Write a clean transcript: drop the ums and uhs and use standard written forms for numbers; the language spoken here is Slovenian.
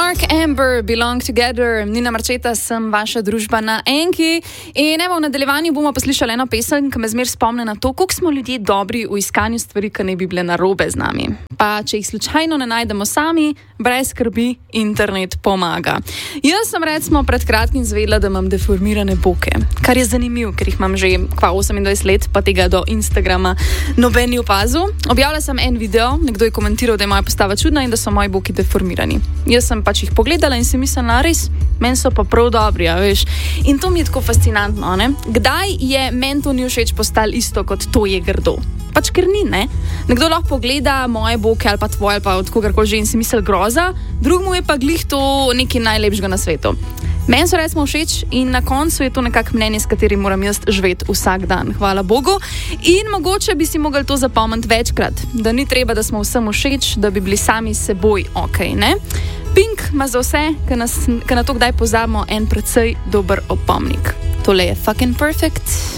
Mark Amber, Belong Together, Nina Marčeta, sem vaša družba na Enki. In evo, v nadaljevanju bomo poslušali eno pesem, ki me zmer spomne na to, koliko smo ljudje dobri v iskanju stvari, ki ne bi bile narobe z nami. Pa če jih slučajno ne najdemo sami, brez skrbi, internet pomaga. Jaz sem recimo pred kratkim zvedela, da imam deformirane boke, kar je zanimivo, ker jih imam že 28 let, pa tega do Instagrama noben ni opazil. Objavila sem en video, nekdo je komentiral, da je moja postava čudna in da so moji boki deformirani. Jaz sem pač jih pogledala in si mislila, res, meni so pa prav dobri, a veš. In to mi je tako fascinantno, ne? Kdaj je meni to ni všeč postal isto kot to je grdo? Pač ker ni, ne? Nekdo lahko pogleda moje boke ali pa tvoje ali pa od kogarkoli že in si misli groza, drugmu je pa glih to nekaj najlepšega na svetu. Meni so recimo všeč in na koncu je to nekako mnenje, s katerim moram jaz živeti vsak dan, hvala Bogu. In mogoče bi si mogli to zapomniti večkrat, da ni treba, da smo vsem všeč, da bi bili sami s seboj okej, ne? Pink ima za vse, ki na to kdaj pozabimo, en precej dober opomnik. Tole je fucking perfect.